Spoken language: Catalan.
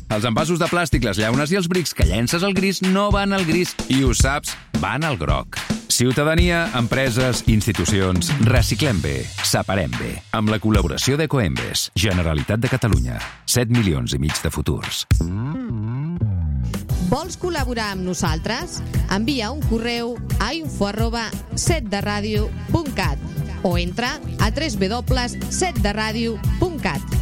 Els envasos de plàstic, les llaunes i els brics que llences al gris no van al gris i ho saps, van al groc. Ciutadania, empreses, institucions, reciclem bé, separem bé. Amb la col·laboració d'Ecoembes, Generalitat de Catalunya, 7 milions i mig de futurs. Vols col·laborar amb nosaltres? Envia un correu a info@setderadio.cat o entra a www.setderadio.cat.